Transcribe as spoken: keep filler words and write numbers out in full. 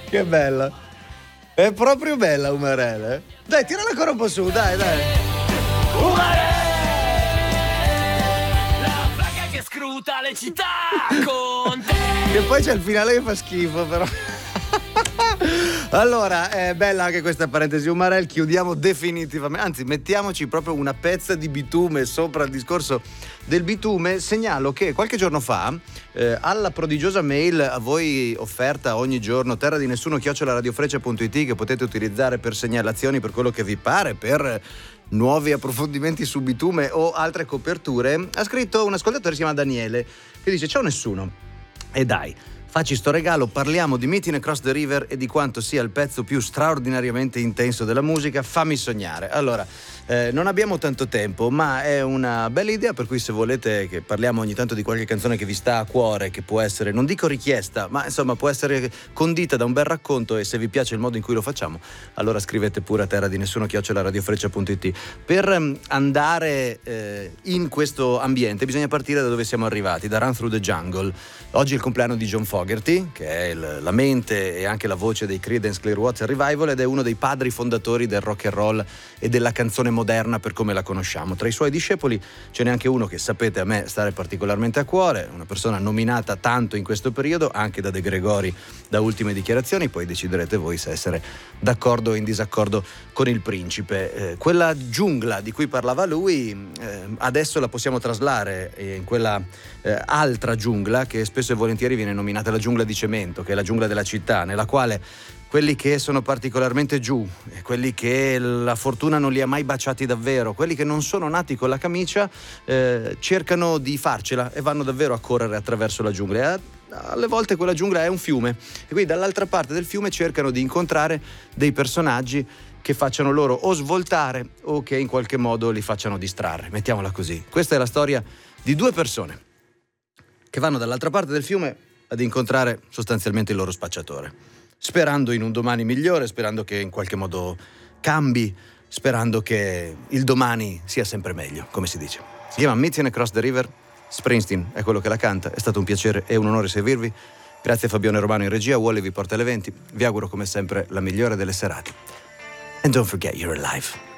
Che bella. È proprio bella Umarell. Dai, tirala ancora un po' su, dai, dai. Umarell, la placa che scruta le città con te. Che poi c'è il finale che fa schifo, però. Allora, è bella anche questa parentesi Umarell, chiudiamo definitivamente, anzi mettiamoci proprio una pezza di bitume sopra il discorso del bitume. Segnalo che qualche giorno fa eh, alla prodigiosa mail a voi offerta ogni giorno terra di nessuno chiocciola radiofreccia punto it, che potete utilizzare per segnalazioni, per quello che vi pare, per nuovi approfondimenti su bitume o altre coperture, ha scritto un ascoltatore, si chiama Daniele, che dice: ciao nessuno, e dai, facci sto regalo, parliamo di Meeting Across the River e di quanto sia il pezzo più straordinariamente intenso della musica, fammi sognare. Allora, eh, non abbiamo tanto tempo, ma è una bella idea, per cui se volete che parliamo ogni tanto di qualche canzone che vi sta a cuore, che può essere, non dico richiesta, ma insomma può essere condita da un bel racconto, e se vi piace il modo in cui lo facciamo, allora scrivete pure a terra di nessuno chiocciola radiofreccia punto it. Per um, andare eh, in questo ambiente bisogna partire da dove siamo arrivati, da Run Through the Jungle. Oggi è il compleanno di John Fogerty, che è il, la mente e anche la voce dei Creedence Clearwater Revival, ed è uno dei padri fondatori del rock and roll e della canzone moderna per come la conosciamo. Tra i suoi discepoli ce n'è anche uno che sapete a me stare particolarmente a cuore, una persona nominata tanto in questo periodo anche da De Gregori, da ultime dichiarazioni, poi deciderete voi se essere d'accordo o in disaccordo con il principe. Eh, quella giungla di cui parlava lui eh, adesso la possiamo traslare in quella eh, altra giungla che spesso e volentieri viene nominata la giungla di cemento, che è la giungla della città, nella quale quelli che sono particolarmente giù, quelli che la fortuna non li ha mai baciati davvero, quelli che non sono nati con la camicia, eh, cercano di farcela e vanno davvero a correre attraverso la giungla. E alle volte quella giungla è un fiume, e quindi dall'altra parte del fiume cercano di incontrare dei personaggi che facciano loro o svoltare o che in qualche modo li facciano distrarre, mettiamola così. Questa è la storia di due persone che vanno dall'altra parte del fiume ad incontrare sostanzialmente il loro spacciatore, sperando in un domani migliore, sperando che in qualche modo cambi, sperando che il domani sia sempre meglio, come si dice. Si chiama Meeting Across the River, Springsteen è quello che la canta. È stato un piacere e un onore servirvi. Grazie a Fabione Romano in regia, Wally vi porta alle venti. Vi auguro come sempre la migliore delle serate. And don't forget you're alive.